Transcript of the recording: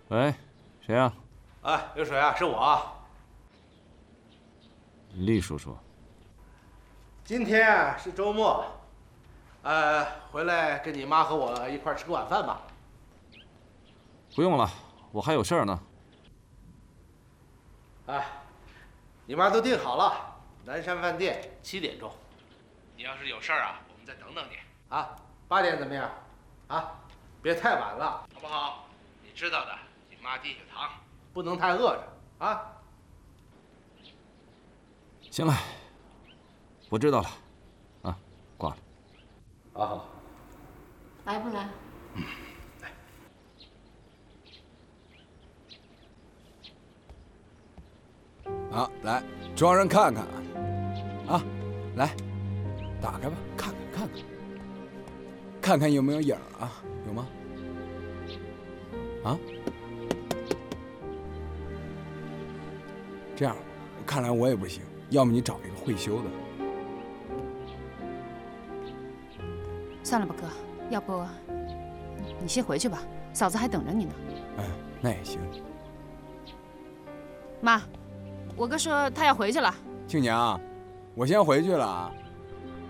喂，谁呀？ 哎，有水啊，是我啊。 厉叔叔。 今天啊是周末，回来跟你妈和我一块吃个晚饭吧。 不用了，我还有事儿呢。 哎，你妈都订好了，南山饭店7点钟。你要是有事儿啊，我们再等等你啊。8点怎么样？啊，别太晚了，好不好？你知道的，你妈低血糖，不能太饿着啊。 行了，我知道了，啊，挂了。 好。 来不来？ 来。 啊，来，装上看看啊，来，打开吧，看看，看看有没有影儿啊？有吗？啊？这样，看来我也不行，要么你找一个会修的。 算了吧，哥，要不你先回去吧，嫂子还等着你呢。 嗯，那也行。 妈，我哥说他要回去了。 庆娘，我先回去了啊。